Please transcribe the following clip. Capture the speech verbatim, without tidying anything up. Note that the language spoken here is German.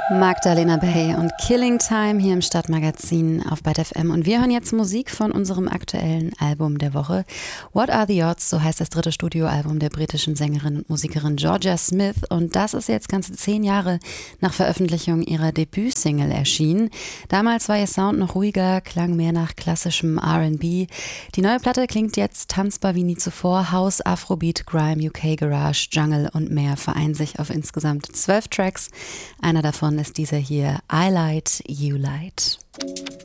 Magdalena Bay und Killing Time hier im Stadtmagazin auf Byte F M. Und wir hören jetzt Musik von unserem aktuellen Album der Woche. What Are the Odds? So heißt das dritte Studioalbum der britischen Sängerin und Musikerin Georgia Smith. Und das ist jetzt ganze zehn Jahre nach Veröffentlichung ihrer Debütsingle erschienen. Damals war ihr Sound noch ruhiger, klang mehr nach klassischem R and B. Die neue Platte klingt jetzt tanzbar wie nie zuvor. House, Afrobeat, Grime, U K Garage, Jungle und mehr vereinen sich auf insgesamt zwölf Tracks. Einer davon ist dieser hier, I Light, You Light.